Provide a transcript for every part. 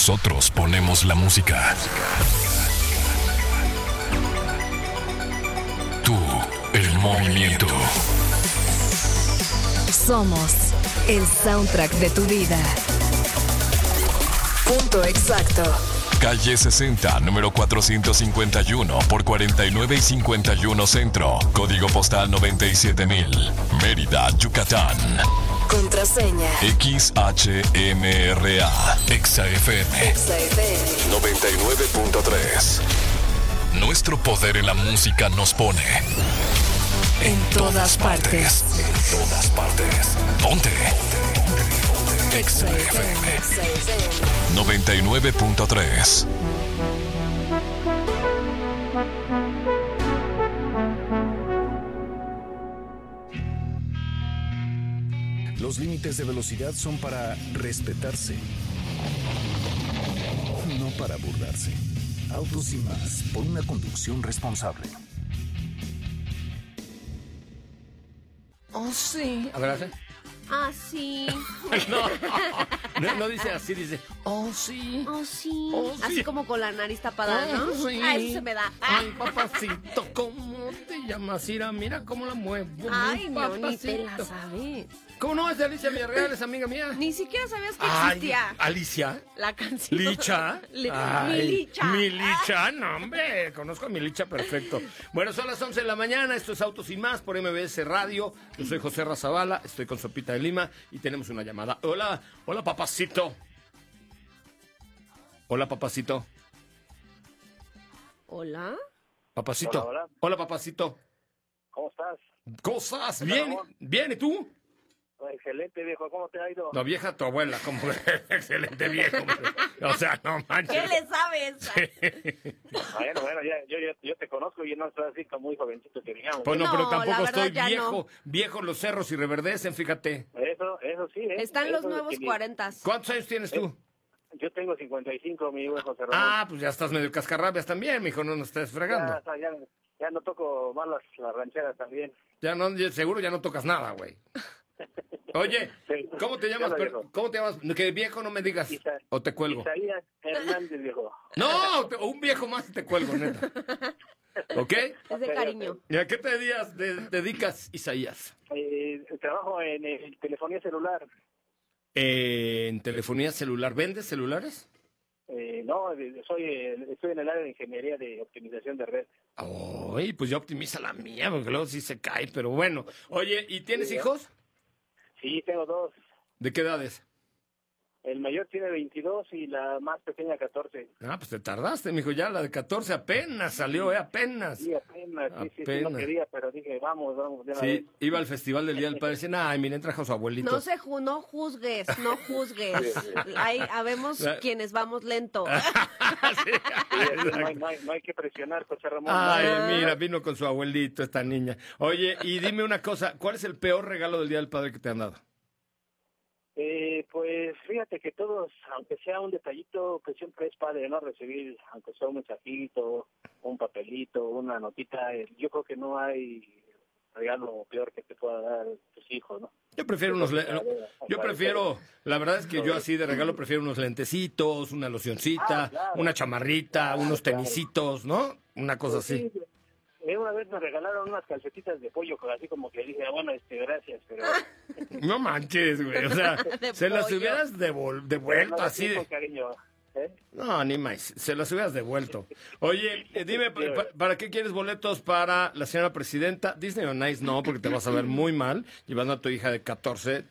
Nosotros ponemos la música. Tú, el movimiento. Somos el soundtrack de tu vida. Punto exacto. Calle 60, número 451 por 49 y 51 Centro. Código postal 97000. Mérida, Yucatán. Contraseña XHMRA. XFM. XFM 99.3. Nuestro poder en la música nos pone en todas partes. En todas partes. Ponte. XFM 99.3. Los límites de velocidad son para respetarse, no para burlarse. Autos y más, por una conducción responsable. Oh, sí. A ver, ¿hace? Ah, sí. No dice así, dice, oh, sí. Oh, sí. Oh, sí. Así como con la nariz tapada, ¿no? Oh, sí. Ah, eso se me da. Ay, papacito, ¿cómo te llamas? Mira cómo la muevo. Ay, mi no, ni te la papacito. sabes. ¿Cómo no? Es de Alicia Villarreal, es amiga mía. Ni siquiera sabías que Ay, existía Alicia. la canción. ¿Licha? Ay, Mi Licha. Mi Licha, no, hombre, conozco a mi Licha perfecto. Bueno, son las 11 de la mañana, esto es Autos y Más por MBS Radio. Yo soy José Razabala, estoy con Sopita de Lima y tenemos una llamada. Hola, papacito. Hola, papacito. ¿Hola? Papacito. Hola. Hola, papacito. ¿Cómo estás? ¿Cosas? Hola, Bien, amor. bien, ¿y tú? Excelente, viejo. ¿Cómo te ha ido? No, vieja tu abuela, como excelente viejo. O sea, no manches. ¿Qué le sabes? Bueno, ya, yo te conozco y no estoy así como muy jovencito que digamos. Pues no, No, pero la tampoco verdad estoy ya viejo. no. Viejo los cerros y reverdecen, fíjate. Eso sí, ¿eh? Están Eso los de nuevos que 40. ¿Cuántos años tienes tú? Yo tengo 55, mi hijo José Ramón. Ah, pues ya estás medio cascarrabias también, mijo, no nos estés fregando. Ya no toco más las rancheras también. Ya no, seguro ya no tocas nada, güey. Oye, Sí. ¿cómo te llamas? Ya lo digo. ¿Cómo te llamas? Que viejo no me digas. O te cuelgo. Isaías Hernández, viejo. No, un viejo más y te cuelgo, neta. ¿Ok? Es de cariño. ¿Y a qué te dedicas, Isaías? Trabajo en telefonía celular. En telefonía celular. ¿Vendes celulares? No, estoy en el área de ingeniería de optimización de red. Ay, pues ya optimiza la mía, porque luego sí se cae, pero bueno. Oye, ¿y tienes hijos? Sí, tengo dos. ¿De qué edades? El mayor tiene 22 y la más pequeña 14. Ah, pues te tardaste, mijo, ya la de 14 apenas salió, apenas. Sí, apenas, sí, no Apenas. quería, pero dije, vamos, de una Sí, vez. iba al festival del Día del Padre, decían, ay, miren, trajo a su abuelito. No juzgues, no juzgues. Habemos quienes vamos lento. Sí, No hay que presionar, José Ramón. ay, mira, vino con su abuelito esta niña. Oye, y dime una cosa, ¿cuál es el peor regalo del Día del Padre que te han dado? Pues fíjate que todos, aunque sea un detallito, pues siempre es padre, ¿no? Recibir, aunque sea un mensajito, un papelito, una notita. Yo creo que no hay regalo peor que te pueda dar tus hijos, ¿no? Yo prefiero la verdad es que yo así de regalo prefiero unos lentecitos, una locioncita, claro. una chamarrita, unos tenisitos, ¿no? Una cosa así. Sí, una vez me regalaron unas calcetitas de pollo, así como que dije, bueno, gracias, pero... No manches, güey, o sea, De se las pollo. hubieras devuelto No, así con de... cariño, ¿eh? No, ni más, se las hubieras devuelto. Oye, dime, ¿para qué quieres boletos para la señora presidenta? Disney on Ice no, porque te vas a ver muy mal llevando a tu hija de 14,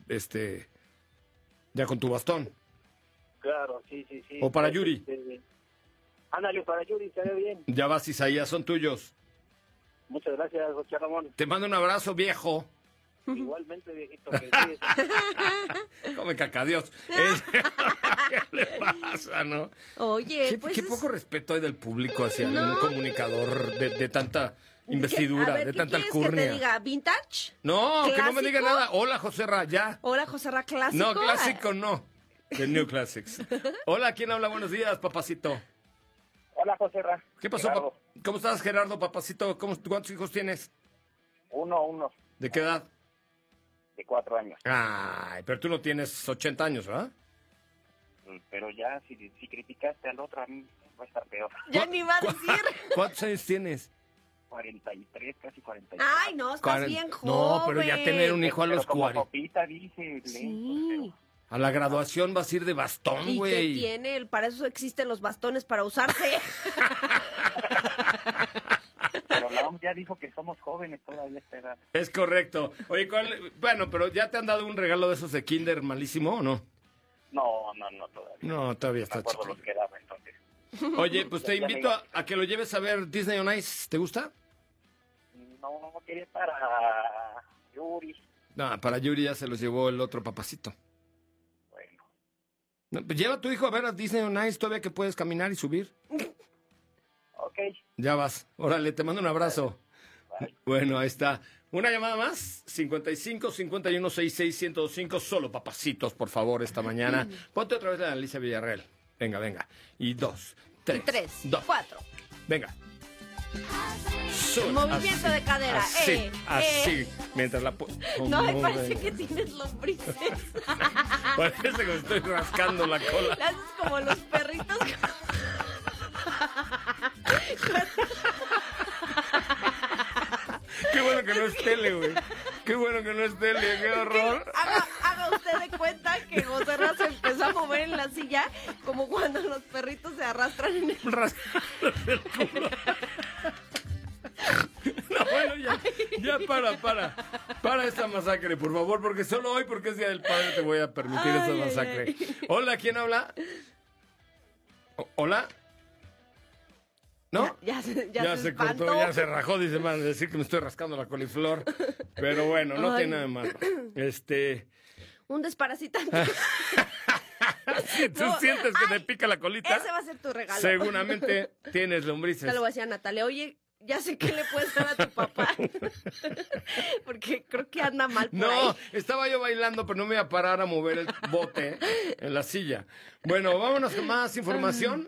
ya con tu bastón. Claro, sí. O para Yuri. Ándale, para Yuri, estaría bien. Ya vas, Isaías, son tuyos. Muchas gracias, José Ramón. Te mando un abrazo, viejo. Igualmente, viejito, que sí. Come caca, Dios. ¿Qué le pasa, no? Oye, pues Qué poco respeto hay del público hacia un comunicador de tanta investidura, A ver, de ¿qué tanta quieres que te alcurnia. diga? ¿Vintage? No, que no me diga ¿Clásico? nada. Hola, José Ra, ya. Hola, José Ra, ¿clásico? No, clásico no. The New Classics. Hola, ¿quién habla? Buenos días, papacito. Hola, José Ra. ¿Qué pasó, Gerardo. ¿Cómo estás, Gerardo, papacito? ¿Cuántos hijos tienes? Uno, ¿De qué edad? de 4 años. Ay, pero tú no tienes 80 años, ¿verdad? pero ya si criticaste al otro, a mí va a estar peor. Ya ni va a decir. ¿Cuántos años tienes? 43, casi 44. Ay, no, estás bien joven. No, pero ya tener un hijo a los Pero como 40. Sopita dice, Sí. lento, A la graduación vas a ir de bastón, ¿Y qué güey. tiene? Para eso existen los bastones, para usarse. pero la OMS ya dijo que somos jóvenes todavía a esta edad. Es correcto. Oye, bueno, pero ¿ya te han dado un regalo de esos de Kinder malísimo o no? No, todavía. No, todavía Me está acuerdo chico. los que daba entonces. Oye, pues te invito a que lo lleves a ver Disney on Ice. ¿Te gusta? No, quería para Yuri. No, para Yuri ya se los llevó el otro papacito. Bueno, No, pues lleva a tu hijo a ver a Disney on Ice todavía que puedes caminar y subir. ok. Ya vas. Órale, te mando un abrazo. Bye. Bueno, ahí está. Una llamada más. 55 51 66 1025. Solo papacitos, por favor, esta mañana. Ponte otra vez la Alicia Villarreal. Venga. Y 2, 3. Y 3, 2. 4. Venga. Movimiento de cadera. Así. Mientras la... No, me parece que tienes lombrices. Parece que me estoy rascando la cola. Le haces como los perritos. Qué bueno que no es tele, güey. Qué bueno que no es tele. Qué horror. Haga usted de cuenta que José Ra se empezó a mover en la silla como cuando los perritos se arrastran en el... Rascándose el culo. No, bueno, ya para esta masacre, por favor, porque solo hoy, porque es Día del Padre, te voy a permitir esta masacre. Hola, ¿quién habla? ¿Hola? ¿No? Ya se cortó, espantó. ya se rajó, dice, man, decir que me estoy rascando la coliflor. Pero bueno, no tiene nada de malo. Un desparasitante. Si tú sientes que te pica la colita, Ese va a ser tu regalo. seguramente tienes lombrices. Ya le voy a decir a Natalia, oye, ya sé qué le puedes dar a tu papá. Porque creo que anda mal por ahí. No, estaba yo bailando, pero no me iba a parar a mover el bote en la silla. Bueno, vámonos con más información.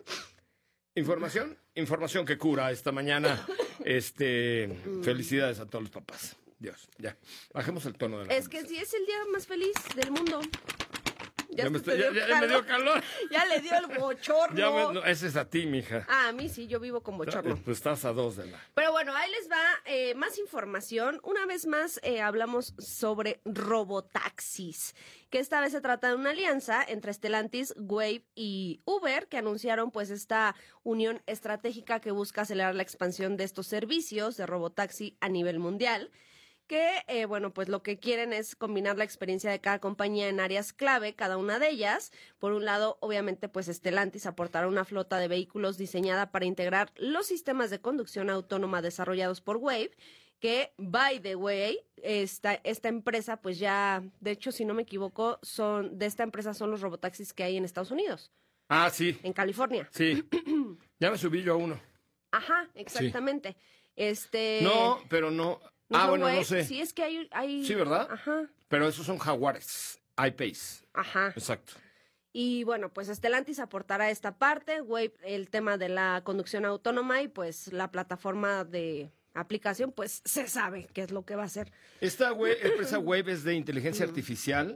Información que cura esta mañana. Felicidades a todos los papás. Dios, ya. Bajemos el tono de la Es que sí es el día más feliz del mundo. Ya me dio calor. Ya le dio el bochorno. Ese es a ti, mija. Ah, a mí sí, yo vivo con bochorno. Pues estás a 2 de la... Pero bueno, ahí les va más información. Una vez más hablamos sobre robotaxis, que esta vez se trata de una alianza entre Stellantis, Wave y Uber, que anunciaron pues esta unión estratégica que busca acelerar la expansión de estos servicios de robotaxi a nivel mundial. Que, pues lo que quieren es combinar la experiencia de cada compañía en áreas clave, cada una de ellas. Por un lado, obviamente, pues Stellantis aportará una flota de vehículos diseñada para integrar los sistemas de conducción autónoma desarrollados por Wave, que, by the way, esta empresa, pues ya, de hecho, si no me equivoco, son los robotaxis que hay en Estados Unidos. Ah, sí. En California. Sí. Ya me subí yo a uno. Ajá, exactamente. No, pero no... bueno, Wave. no sé. Sí, es que hay... Sí, ¿verdad? Ajá. Pero esos son Jaguares, I-Pace. Ajá. Exacto. Y bueno, pues Stellantis aportará esta parte, Wave el tema de la conducción autónoma y pues la plataforma de aplicación, pues se sabe qué es lo que va a hacer. Esta empresa Wave es de inteligencia artificial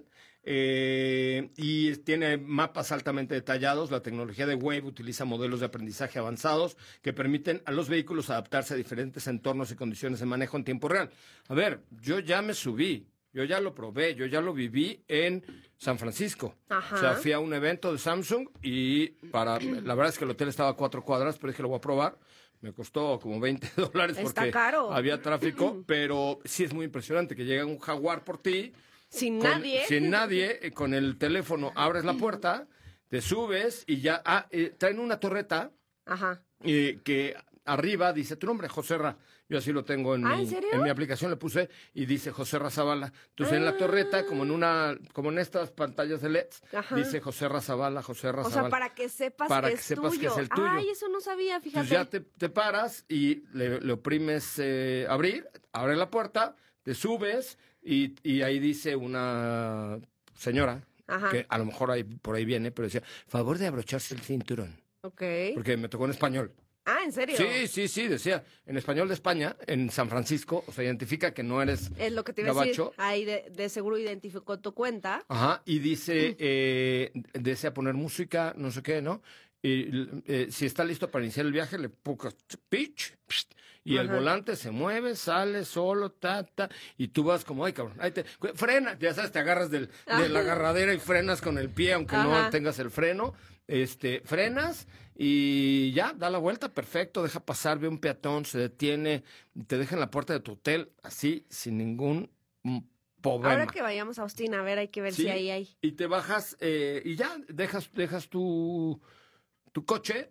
y tiene mapas altamente detallados. La tecnología de Wave utiliza modelos de aprendizaje avanzados que permiten a los vehículos adaptarse a diferentes entornos y condiciones de manejo en tiempo real. A ver, yo ya me subí, yo ya lo probé, yo ya lo viví en San Francisco. Ajá. O sea, fui a un evento de Samsung y la verdad es que el hotel estaba a 4 cuadras, pero dije, lo voy a probar. Me costó como $20 porque Está caro. había tráfico, pero sí es muy impresionante que llegue un Jaguar por ti. Sin nadie, con el teléfono abres la puerta, te subes y ya traen una torreta. Ajá. Que arriba dice tu nombre, José Ra. Yo así lo tengo ¿En serio? en mi aplicación, le puse y dice José Ra Zavala. Entonces en la torreta, como en estas pantallas de LED, dice José Ra Zavala, José Ra Zavala. O sea, para que sepas para que que es sepas tuyo. que es el tuyo. Ay, eso no sabía, fíjate. Entonces ya te paras y le oprimes abrir, abre la puerta, te subes y ahí dice una señora, que a lo mejor por ahí viene, pero decía, favor de abrocharse el cinturón. Ok. Porque me tocó en español. Ah, ¿en serio? Sí, decía, en español de España, en San Francisco, o sea, identifica que no eres Es lo que te iba a decir. gabacho. Ahí de seguro identificó tu cuenta. Ajá, y dice, desea poner música, no sé qué, ¿no? Y si está listo para iniciar el viaje, le pocas pitch, y el volante se mueve, sale solo, y tú vas como, ay, cabrón, frena, ya sabes, te agarras de la agarradera y frenas con el pie, aunque no tengas el freno, frenas y ya, da la vuelta, perfecto, deja pasar, ve un peatón, se detiene, te deja en la puerta de tu hotel, así, sin ningún problema. Ahora que vayamos a Austin, a ver, hay que ver si ahí hay. Y te bajas y ya, dejas tu coche,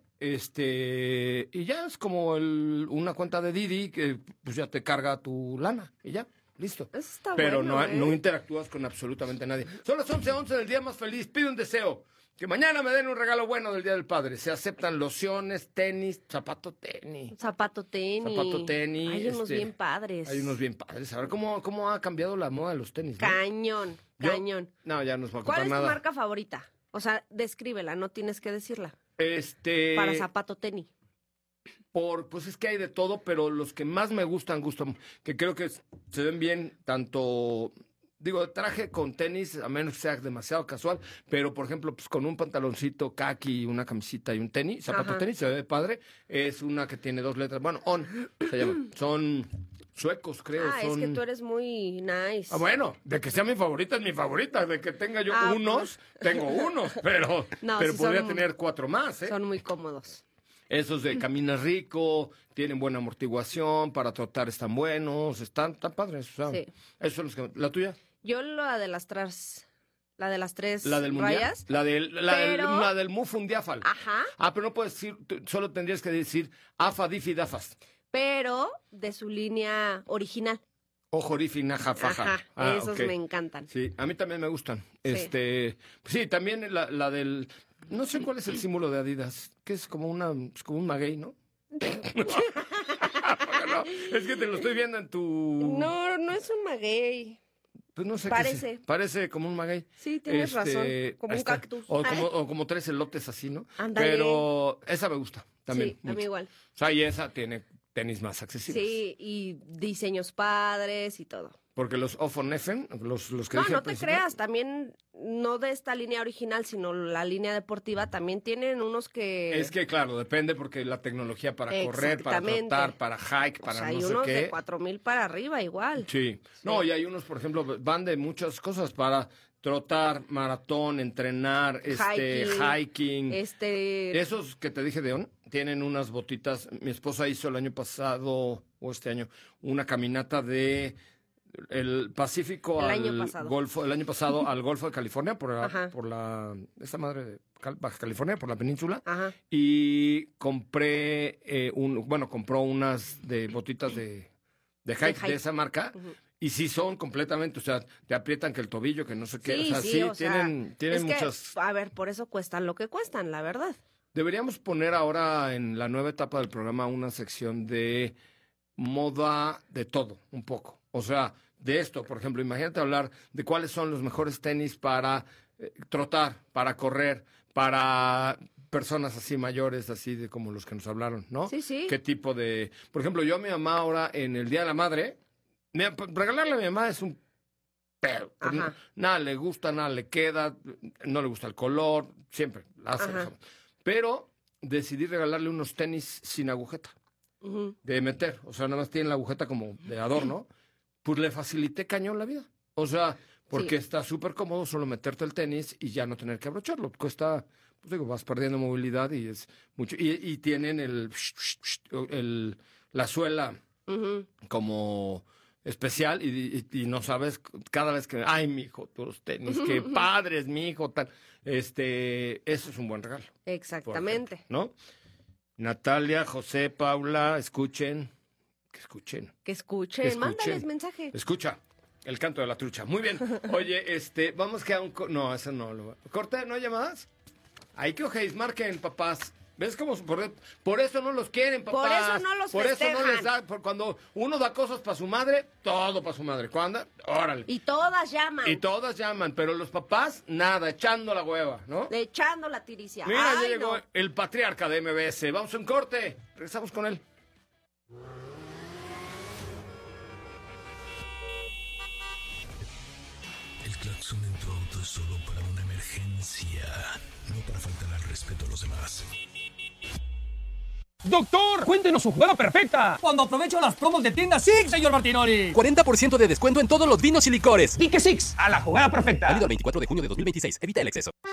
y ya es como una cuenta de Didi que pues ya te carga tu lana y ya, listo. Eso está Pero bueno, no interactúas con absolutamente nadie. Son las 11:11 del día más feliz. Pide un deseo. Que mañana me den un regalo bueno del Día del Padre. Se aceptan lociones, tenis, zapato tenis. Zapato tenis. Hay unos bien padres. Hay unos bien padres. A ver cómo ha cambiado la moda de los tenis, ¿no? Cañón. No, ya no nos va a ¿Cuál contar es nada. tu marca favorita? O sea, descríbela, no tienes que decirla. Para zapato tenis. Pues es que hay de todo, pero los que más me gustan, que creo que se ven bien, tanto, digo, traje con tenis, a menos que sea demasiado casual, pero por ejemplo, pues con un pantaloncito khaki, una camisita y un tenis, zapato tenis, se ve padre, es una que tiene 2 letras, bueno, se llama, son suecos, creo. Es que tú eres muy nice. Bueno, de que sea mi favorita es mi favorita, de que tenga yo unos, tengo unos, pero sí podría tener 4 más, ¿eh? Son muy cómodos. Esos de caminas rico, tienen buena amortiguación, para trotar están buenos, están padres. O sea, sí. Esos son los que... ¿La tuya? Yo la de las tres ¿La del mundial? rayas. La del Mufundiafal. Ajá. Pero no puedes decir, solo tendrías que decir Afa, Difi, Dafas. Pero de su línea original. O Jorifi, Naja, Faja. Ajá, esos me encantan. Sí, a mí también me gustan. Sí. Sí, también la del... No sé cuál es el símbolo de Adidas, que es como un maguey, ¿no? No, es que te lo estoy viendo en tu... No es un maguey. Pues no sé Parece. Parece como un maguey. Sí, tienes razón. Como un cactus. O como 3 elotes así, ¿no? Ándale. Pero esa me gusta también. Sí, a mí igual. O sea, y esa tiene tenis más accesibles. Sí, y diseños padres y todo. Porque los Ofoneffen, los que dije No al te principio, creas, también no de esta línea original, sino la línea deportiva, también tienen unos que... Es que, claro, depende porque la tecnología para correr, para Exactamente. trotar, para hike, para hay no sé unos qué. de 4,000 para arriba igual. Sí. No, y hay unos, por ejemplo, van de muchas cosas para trotar, maratón, entrenar, hiking. Esos que te dije de On, tienen unas botitas. Mi esposa hizo el año pasado, o este año, una caminata de el Pacífico el al año pasado. Golfo, el año pasado al Golfo de California, Ajá. por esa madre de Baja California, por la península. Ajá. Y compré compró unas de botitas de hike de esa marca. Uh-huh. Y sí son completamente, o sea, te aprietan que el tobillo, que no sé qué. Sí, o sea, tienen es muchas... Que, a ver, por eso cuestan lo que cuestan, la verdad. Deberíamos poner ahora en la nueva etapa del programa una sección de moda de todo, un poco. O sea, de esto, por ejemplo, imagínate hablar de cuáles son los mejores tenis para trotar, para correr, para personas así mayores, así de como los que nos hablaron, ¿no? Sí, sí. ¿Qué tipo de...? Por ejemplo, yo a mi mamá ahora en el Día de la Madre... regalarle a mi mamá es un pedo. Nada le gusta, nada le queda, no le gusta el color, siempre la hace. Pero decidí regalarle unos tenis sin agujeta, de meter. O sea, nada más tienen la agujeta como de adorno. Pues le facilité cañón la vida. O sea, porque está súper cómodo solo meterte el tenis y ya no tener que abrocharlo. Cuesta, pues digo, vas perdiendo movilidad y es mucho. Y tienen la suela como... especial y no sabes cada vez que ay mijo tus tenis qué padres mijo tal eso es un buen regalo. Exactamente. Ejemplo, ¿no? Natalia, José, Paula, escuchen. Mándales mensaje. Escucha el canto de la trucha. Muy bien. Oye, vamos que a un no, eso no lo corte, ¿no hay llamadas? Ahí que ojéis, marquen papás ¿Ves cómo? Por eso no los quieren, papás. Por eso no los Por eso no festejan. les da. Cuando uno da cosas para su madre, todo para su madre. ¿Cuándo? Órale. Y todas llaman. Y todas llaman, pero los papás, nada, echando la hueva, ¿no? Echando la tiricia. Mira, ya Ay, llegó no. el patriarca de MBS. Vamos a un corte. Regresamos con él. El claxon en tu auto es solo para una emergencia, no para faltar al respeto a los demás. Doctor, cuéntenos su jugada perfecta. Cuando aprovecho las promos de tienda Six, señor Martinoli. 40% de descuento en todos los vinos y licores. Pique Six, a la jugada perfecta. Válido el 24 de junio de 2026. Evita el exceso.